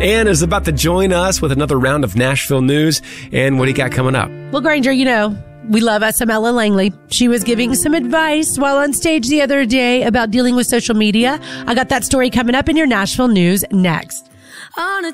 Ann is about to join us with another round of Nashville news. And what do you got coming up? Well, Granger, we love SML and Langley. She was giving some advice while on stage the other day about dealing with social media. I got that story coming up in your Nashville news next. On a